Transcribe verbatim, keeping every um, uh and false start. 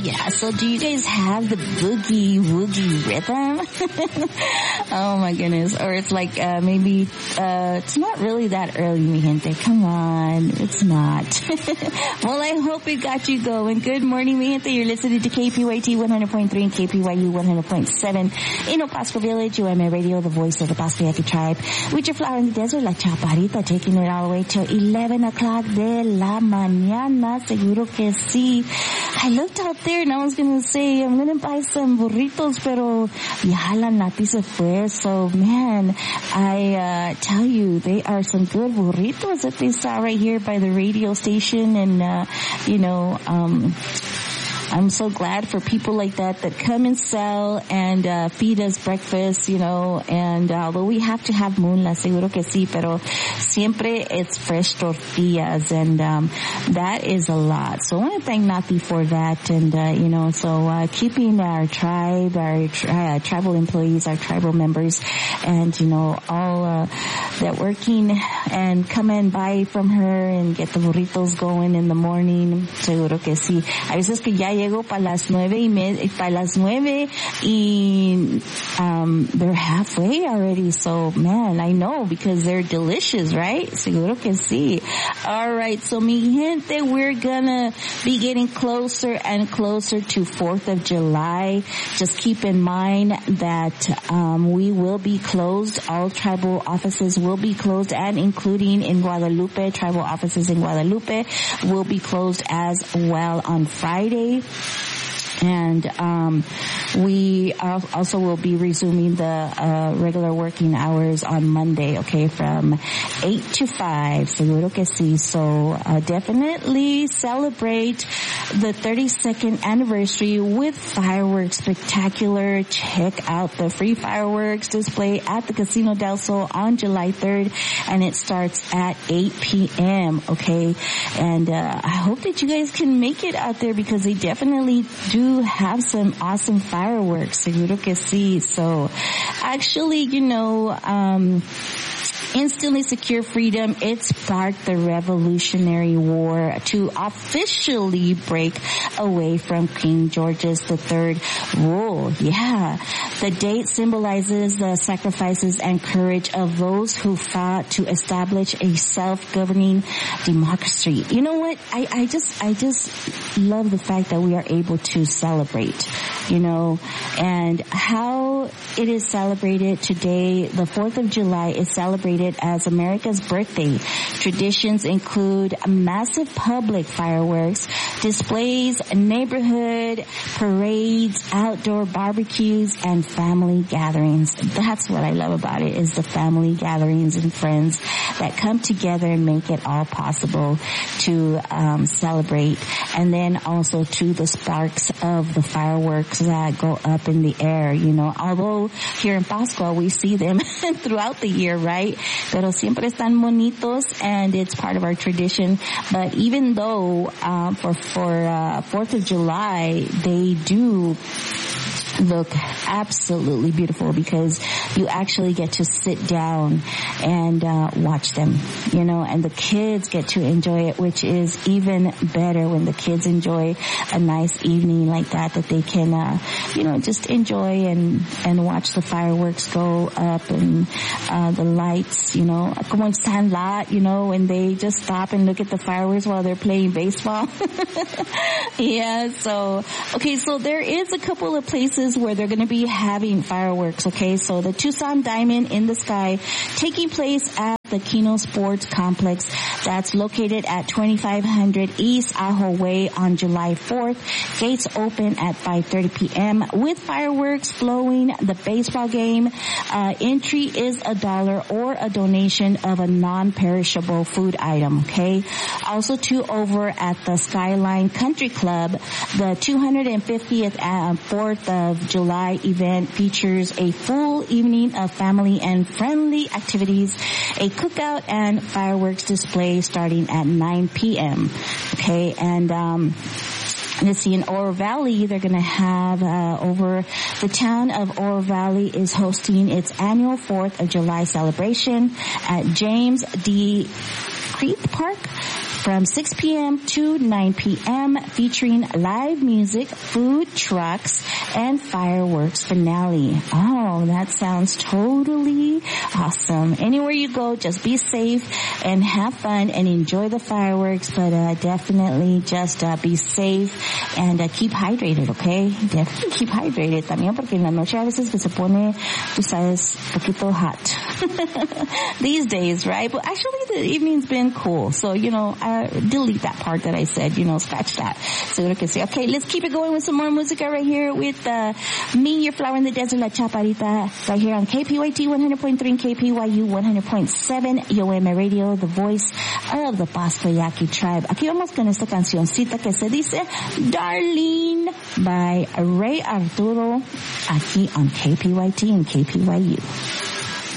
Yeah, so do you guys have the boogie woogie rhythm? Oh my goodness. Or it's like, uh, maybe, uh, it's not really that early, mi gente. Come on. It's not. Well, I hope it got you going. Good morning, mi gente. You're listening to K P Y T one hundred point three and K P Y U one hundred point seven in Opasco Village, U M A Radio, the voice of the Pasco tribe. With your flower in the desert, La Chaparrita, taking it all the way till eleven o'clock de la mañana. Seguro que sí. I looked out there and I was going to say, I'm going to buy some burritos, pero ya la Nati se fue. So, man, I uh tell you, they are some good burritos that they saw right here by the radio station. And, uh, you know, um... I'm so glad for people like that that come and sell and uh, feed us breakfast, you know, and uh, although we have to have mula, seguro que sí, pero siempre it's fresh tortillas, and um, that is a lot. So I want to thank Nati for that, and, uh, you know, so uh, keeping our tribe, our tri- uh, tribal employees, our tribal members, and, you know, all uh, that working and come and buy from her and get the burritos going in the morning, seguro que sí. A veces que ya llego para las nueve y media, para las nueve y um, they're halfway already. So, man, I know because they're delicious, right? Seguro que sí. All right, so mi gente, we're gonna be getting closer and closer to fourth of July. Just keep in mind that um, we will be closed. All tribal offices will be closed, and including in Guadalupe, tribal offices in Guadalupe will be closed as well on Friday. And um we also will be resuming the uh regular working hours on Monday, okay, from eight to five. Seguro que sí. So uh, definitely celebrate the thirty-second anniversary with fireworks spectacular. Check out the free fireworks display at the Casino del Sol on July third, and it starts at eight p.m. okay, and uh I hope that you guys can make it out there because they definitely do have some awesome fireworks. Seguro que sí. So actually, you know, um instantly secure freedom, it sparked the Revolutionary War to officially break away from King George's the third rule. Yeah. The date symbolizes the sacrifices and courage of those who fought to establish a self-governing democracy. You know what? I, I just, I just love the fact that we are able to celebrate, you know, and how it is celebrated today. The fourth of July is celebrated as America's birthday. Traditions include massive public fireworks, displays, neighborhood parades, outdoor barbecues, and family gatherings. That's what I love about it, is the family gatherings and friends that come together and make it all possible to um, celebrate. And then also to the sparks of the fireworks that go up in the air, you know, although here in Pascua we see them throughout the year, right? Pero siempre están bonitos, and it's part of our tradition. But even though um, for for uh, fourth of July they do look absolutely beautiful because you actually get to sit down and uh watch them, you know, and the kids get to enjoy it, which is even better when the kids enjoy a nice evening like that, that they can uh you know, just enjoy and and watch the fireworks go up and uh the lights, you know, como en Sandlot, you know, when they just stop and look at the fireworks while they're playing baseball. Yeah, so okay, so there is a couple of places where they're going to be having fireworks, okay? So the Tucson Diamond in the Sky taking place at the Kino Sports Complex that's located at twenty-five hundred East Ajo Way on July fourth. Gates open at five thirty p.m. with fireworks flowing. The baseball game uh, entry is a dollar or a donation of a non-perishable food item, okay? Also, too, over at the Skyline Country Club, the two hundred fiftieth uh, fourth of July event features a full evening of family and friendly activities, a cookout and fireworks display starting at nine p.m. Okay, and um let's see, in Oro Valley, they're going to have uh, over the town of Oro Valley is hosting its annual fourth of July celebration at James D. Creek Park. from six p.m. to nine p.m. featuring live music, food trucks, and fireworks finale. Oh, that sounds totally awesome. Anywhere you go, just be safe and have fun and enjoy the fireworks, but uh, definitely just uh, be safe and uh, keep hydrated, okay? Definitely keep hydrated también porque en la noche a veces que se pone, tú sabes, poquito hot. These days, right? But actually the evening's been cool. So, you know, uh, delete that part that I said, you know, scratch that. Seguro que sí. Okay, let's keep it going with some more musica right here with uh, me, your flower in the desert, La Chaparita, right here on K P Y T one hundred point three and K P Y U one hundred point seven, Yo M Radio, the voice of the Pasto Yaqui tribe. Aquí vamos con esta cancioncita que se dice Darlene by Ray Arturo, aquí on K P Y T and K P Y U.